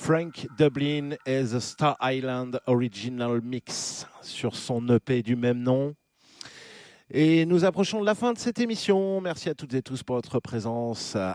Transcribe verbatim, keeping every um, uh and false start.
Frank Dublin et The Star Island Original Mix sur son E P du même nom. Et nous approchons de la fin de cette émission. Merci à toutes et tous pour votre présence.